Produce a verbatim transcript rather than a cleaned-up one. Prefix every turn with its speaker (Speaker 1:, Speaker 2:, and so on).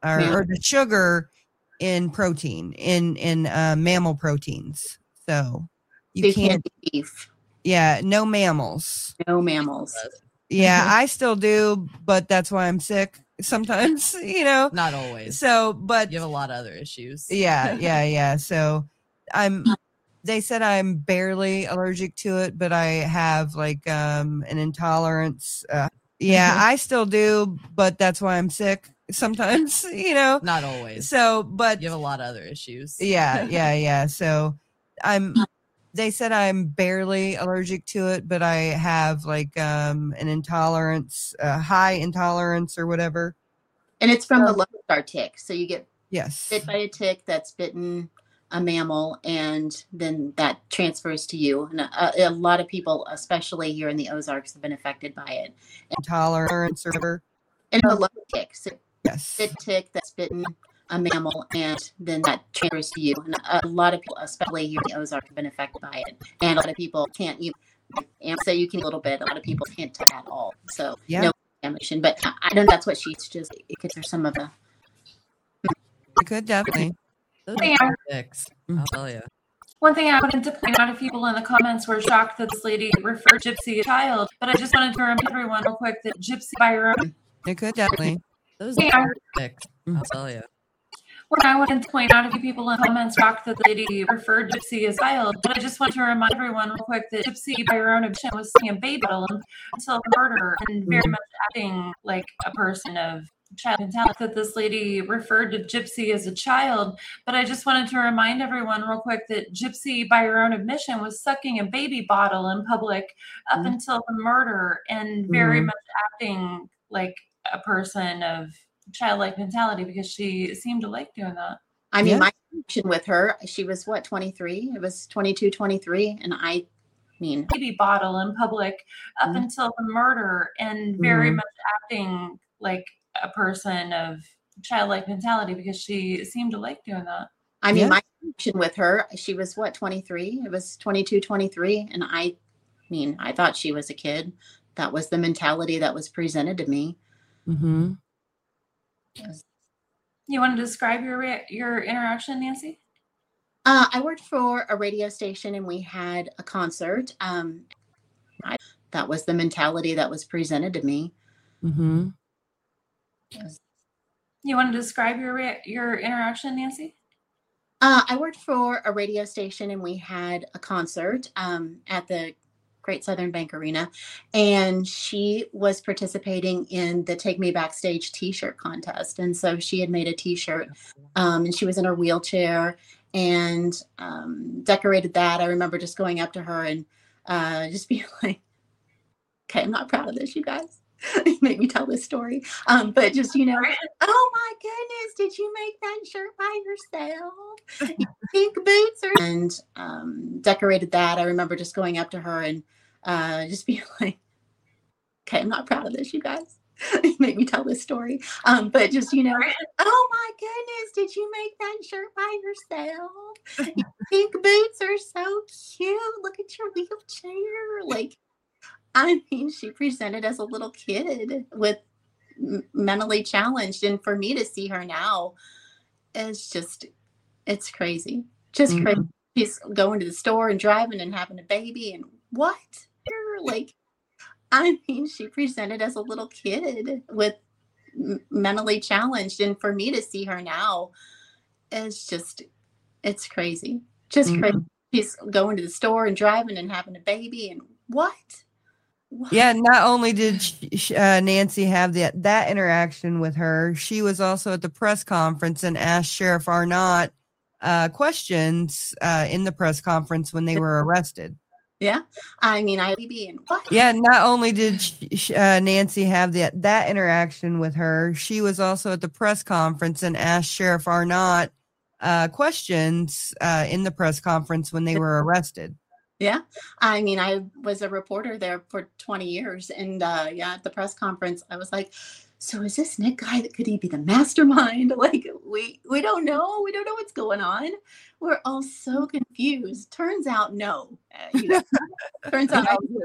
Speaker 1: or, or the sugar in protein, in in uh, mammal proteins. So you,
Speaker 2: you
Speaker 1: can't,
Speaker 2: can't eat beef.
Speaker 1: Yeah, no mammals.
Speaker 2: No mammals.
Speaker 1: Yeah, I still do, but that's why I'm sick sometimes, you know.
Speaker 3: Not always.
Speaker 1: So, but
Speaker 3: you have a lot of other issues.
Speaker 1: Yeah, yeah, yeah. So I'm they said I'm barely allergic to it, but I have like um an intolerance. Uh, yeah, I still do, but that's why I'm sick sometimes, you know.
Speaker 3: Not always.
Speaker 1: So, but
Speaker 3: you have a lot of other issues.
Speaker 1: Yeah, yeah, yeah. So I'm they said I'm barely allergic to it, but I have like um an intolerance, a high intolerance or whatever.
Speaker 2: And it's from the lodestar tick. So you get
Speaker 1: yes.
Speaker 2: bit by a tick that's bitten a mammal, and then that transfers to you. And a, a lot of people, especially here in the Ozarks, have been affected by it.
Speaker 1: Intolerance or whatever.
Speaker 2: And the lodestar tick. So
Speaker 1: yes.
Speaker 2: Bit tick that's bitten a mammal, and then that transfers to you. And a, a lot of people, especially here in the Ozarks, have been affected by it. And a lot of people can't even say you can a little bit. A lot of people can't take at all. So
Speaker 1: yeah.
Speaker 2: no damage. But I, I don't know. That's what she's just. It could there's some of the.
Speaker 1: It could definitely.
Speaker 3: Those are six, I'll tell you.
Speaker 4: One thing I wanted to point out, a few people in the comments were shocked that this lady referred Gypsy as a child, but I just wanted to remind everyone real quick that Gypsy by her own.
Speaker 1: It could definitely.
Speaker 3: Those are six, I'll tell you.
Speaker 4: Well, I wanted to point out, a few people in the comments shocked that the lady referred Gypsy as a child, but I just want to remind everyone real quick that Gypsy, by her own admission, was seeing a baby bottle until the murder and very much acting like a person of child mentality. That this lady referred to Gypsy as a child, but I just wanted to remind everyone real quick that Gypsy, by her own admission, was sucking a baby bottle in public up mm-hmm. until the murder and very mm-hmm. much acting like a person of childlike mentality, because she seemed to like doing that.
Speaker 2: I mean, yeah. my connection with her, she was what, twenty-three? It was twenty-two, twenty-three. And I mean,
Speaker 4: baby bottle in public up mm-hmm. until the murder and very mm-hmm. much acting like a person of childlike mentality, because she seemed to like doing that.
Speaker 2: I mean, yeah. my connection with her, she was what, twenty-three? It was twenty-two, twenty-three. And I mean, I thought she was a kid. That was the mentality that was presented to me.
Speaker 1: Mm-hmm.
Speaker 4: You want to describe your your interaction, Nancy?
Speaker 2: Uh, I worked for a radio station, and we had a concert. Um, I, that was the mentality that was presented to me.
Speaker 1: Mm-hmm.
Speaker 4: You want to describe your your interaction, Nancy?
Speaker 2: Uh, I worked for a radio station, and we had a concert um, at the Great Southern Bank Arena, and she was participating in the Take Me Backstage t-shirt contest. And so she had made a t-shirt um, and she was in her wheelchair and um, decorated that. I remember just going up to her and uh, just being like, okay, I'm not proud of this, you guys. You make me tell this story. Um, but just, you know, oh my goodness, did you make that shirt by yourself? Pink boots are and um, decorated that. I remember just going up to her and uh, just being like, okay, I'm not proud of this, you guys. You make me tell this story. Um, but just, you know, oh my goodness, did you make that shirt by yourself? Pink boots are so cute. Look at your wheelchair. Like, I mean, she presented as a little kid with m- mentally challenged. And for me to see her now, it's just, it's crazy. Just mm-hmm. crazy. She's going to the store and driving and having a baby and what? Like, I mean, she presented as a little kid with m- mentally challenged. And for me to see her now, it's just, it's crazy. Just mm-hmm. crazy. She's going to the store and driving and having a baby and what? What?
Speaker 1: Yeah, not only did she, uh, Nancy have that that interaction with her, she was also at the press conference and asked Sheriff Arnott uh, questions uh, in the press conference when they were arrested.
Speaker 2: Yeah, I mean, I be in what?
Speaker 1: Yeah, not only did she, uh, Nancy have that that interaction with her, she was also at the press conference and asked Sheriff Arnott uh, questions uh, in the press conference when they were arrested.
Speaker 2: Yeah. I mean, I was a reporter there for twenty years. And uh, yeah, at the press conference, I was like, so is this Nick guy that could he be the mastermind? Like, we, we don't know. We don't know what's going on. We're all so confused. Turns out, no. Uh, you know, turns out.